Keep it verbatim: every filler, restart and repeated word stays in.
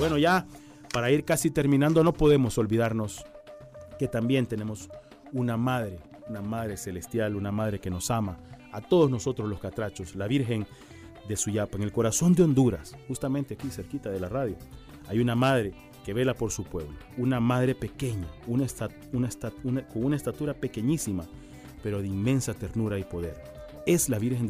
bueno, ya para ir casi terminando, no podemos olvidarnos que también tenemos una madre, una madre celestial, una madre que nos ama, a todos nosotros los catrachos, la Virgen de Suyapa, en el corazón de Honduras, justamente aquí cerquita de la radio. Hay una madre que vela por su pueblo, una madre pequeña, una esta, una esta, una, con una estatura pequeñísima, pero de inmensa ternura y poder. Es la Virgen de